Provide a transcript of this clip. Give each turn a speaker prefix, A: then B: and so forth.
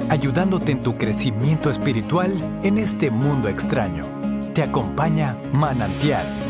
A: ayudándote en tu crecimiento espiritual en este mundo extraño. Te acompaña Manantial,